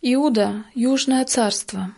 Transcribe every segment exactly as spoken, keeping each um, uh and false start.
Иуда – Южное царство.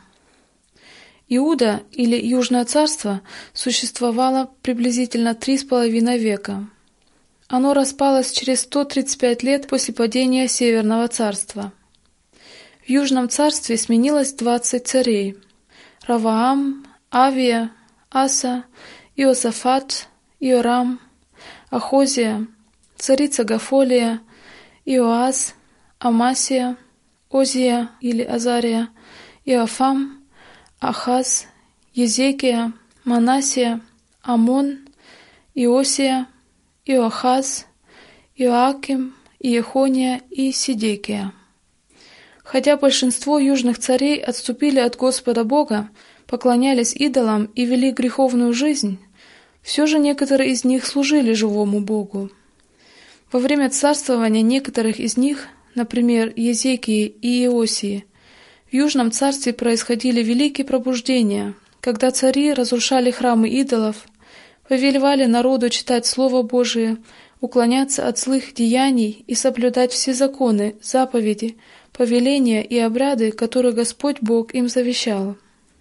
Иуда или Южное царство существовало приблизительно три с половиной века. Оно распалось через сто тридцать пять лет после падения Северного царства. В Южном царстве сменилось двадцать царей – Раваам, Авия, Аса, Иосафат, Иорам, Ахозия, царица Гафолия, Иоас, Амасия, Озия или Азария, Иофам, Ахаз, Езекия, Манасия, Амон, Иосия, Иоахаз, Иоаким, Иехония и Сидекия. Хотя большинство южных царей отступили от Господа Бога, поклонялись идолам и вели греховную жизнь, все же некоторые из них служили живому Богу. Во время царствования некоторых из них, например, Езекии и Иосии, в Южном царстве происходили великие пробуждения, когда цари разрушали храмы идолов, повелевали народу читать Слово Божие, уклоняться от злых деяний и соблюдать все законы, заповеди, повеления и обряды, которые Господь Бог им завещал.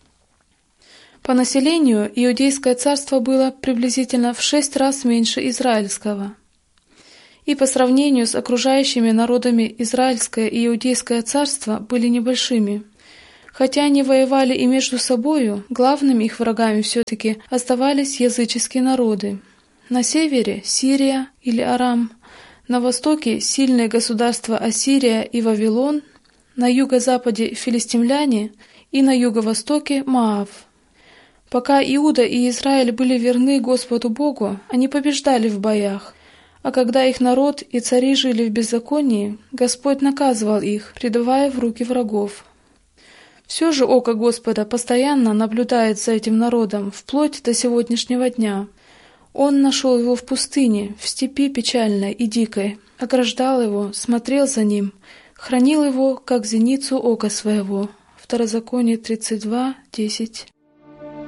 По населению Иудейское царство было приблизительно в шесть раз меньше израильского. И по сравнению с окружающими народами Израильское и Иудейское царство были небольшими. Хотя они воевали и между собою, главными их врагами все-таки оставались языческие народы. На севере – Сирия или Арам, на востоке – сильные государства Ассирия и Вавилон, на юго-западе – филистимляне и на юго-востоке – Моав. Пока Иуда и Израиль были верны Господу Богу, они побеждали в боях, а когда их народ и цари жили в беззаконии, Господь наказывал их, предавая в руки врагов. Все же око Господа постоянно наблюдает за этим народом, вплоть до сегодняшнего дня. Он нашел его в пустыне, в степи печальной и дикой, ограждал его, смотрел за ним, хранил его, как зеницу ока своего. Второзаконие тридцать два, десять.